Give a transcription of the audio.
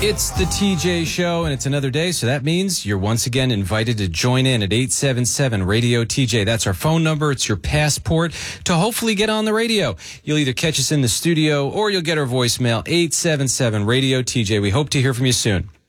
It's the TJ Show, and it's another day, so that means you're once again invited to join in at 877-RADIO-TJ. That's our phone number. It's your passport to hopefully get on the radio. You'll either catch us in the studio or you'll get our voicemail, 877-RADIO-TJ. We hope to hear from you soon.